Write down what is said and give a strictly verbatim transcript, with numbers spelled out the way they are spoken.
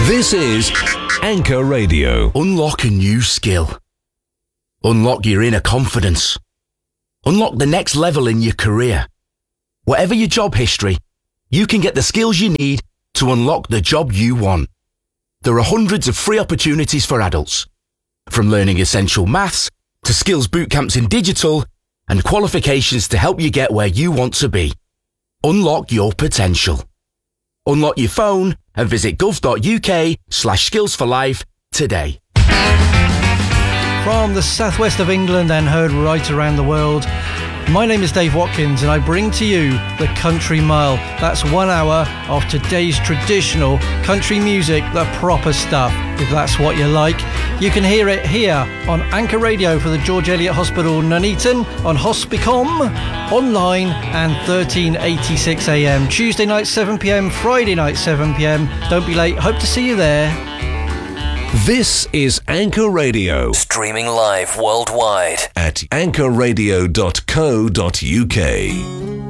This is Anchor Radio. Unlock a new skill. Unlock your inner confidence. Unlock the next level in your career. Whatever your job history, you can get the skills you need to unlock the job you want. There are hundreds of free opportunities for adults, from learning essential maths to skills bootcamps in digital and qualifications to help you get where you want to be. Unlock your potential. Unlock your phone and visit gov.uk slash skills for life today. From the southwest of England and heard right around the world, my name is Dave Watkins and I bring to you the Country Mile. That's one hour of today's traditional country music, the proper stuff. If that's what you like, you can hear it here on Anchor Radio for the George Eliot Hospital, Nuneaton, on Hospicom, online and thirteen eighty-six A M. Tuesday night seven p m, Friday night seven p m. Don't be late. Hope to see you there. This is Anchor Radio. Streaming live worldwide at anchor radio dot co dot uk.